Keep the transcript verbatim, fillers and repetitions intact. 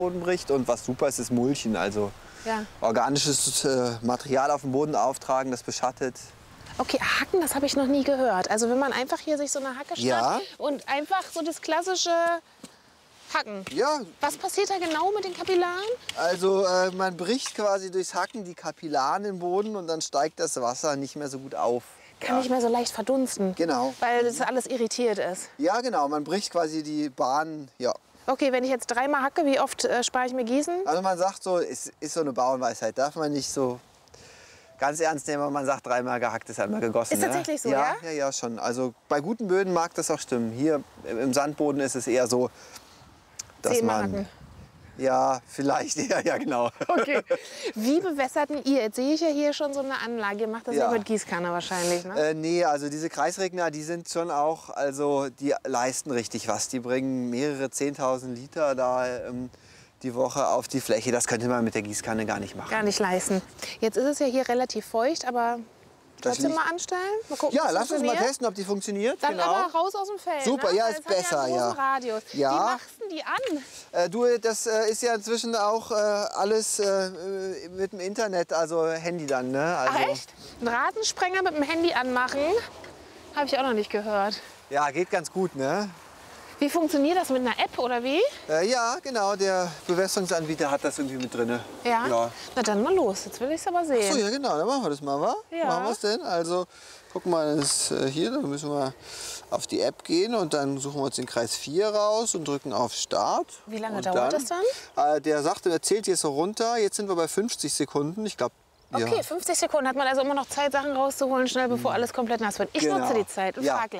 Boden bricht. Und was super ist, ist Mulchen, also Ja. organisches äh, Material auf den Boden auftragen, das beschattet. Okay, Hacken, das habe ich noch nie gehört. Also wenn man einfach hier sich so eine Hacke schnappt Ja. und einfach so das klassische Hacken. Ja, Was passiert da genau mit den Kapillaren? also äh, man bricht quasi durchs Hacken die Kapillaren im Boden und dann steigt das Wasser nicht mehr so gut auf. Kann ja. nicht mehr so leicht verdunsten. Genau. Weil das alles irritiert ist. Ja, genau, man bricht quasi die Bahn, ja. Okay, wenn ich jetzt dreimal hacke, wie oft äh, spare ich mir Gießen? Also man sagt so, es ist so eine Bauernweisheit, darf man nicht so ganz ernst nehmen, aber man sagt, dreimal gehackt ist einmal gegossen. Ist ne? tatsächlich so, ja? ja? Ja, ja, schon. Also bei guten Böden mag das auch stimmen. Hier im Sandboden ist es eher so, dass Zehnmal man... hacken. Ja, vielleicht, ja, ja, genau. Okay. Wie bewässert denn ihr? Jetzt sehe ich ja hier schon so eine Anlage. Ihr macht das ja, Ja. mit Gießkanne wahrscheinlich, ne? Äh, nee, also diese Kreisregner, die sind schon auch, also die leisten richtig was. Die bringen mehrere zehntausend Liter da ähm, die Woche auf die Fläche. Das könnte man mit der Gießkanne gar nicht machen. Gar nicht leisten. Jetzt ist es ja hier relativ feucht, aber Das trotzdem liegt- mal anstellen. Mal gucken, Ja, ob es lass uns mal funktioniert. testen, ob die funktioniert. Dann genau. aber raus aus dem Feld. Super, ne? ja, Weil ist es hat besser, ja. Einen großen ja. Radius. Ja. Wie machst du die an? Äh, du, das äh, ist ja inzwischen auch äh, alles äh, äh, mit dem Internet, also Handy dann, ne? Also, Ach echt? Einen Ratensprenger mit dem Handy anmachen? Habe ich auch noch nicht gehört. Ja, geht ganz gut, ne? Wie funktioniert das mit einer App oder wie? Äh, ja, genau, der Bewässerungsanbieter hat das irgendwie mit drin. Ja? Ja. Na dann mal los, jetzt will ich es aber sehen. So, ja genau, dann machen wir das mal, wa? Ja. Machen wir es denn? Also, guck mal, das ist äh, hier, dann müssen wir auf die App gehen und dann suchen wir uns den Kreis vier raus und drücken auf Start. Wie lange und dauert das dann? Äh, der sagt, er zählt jetzt so runter, jetzt sind wir bei fünfzig Sekunden, ich glaube. Okay, Ja. fünfzig Sekunden hat man also immer noch Zeit, Sachen rauszuholen, schnell bevor alles komplett nass wird. Ich Genau. nutze die Zeit und Ja. frage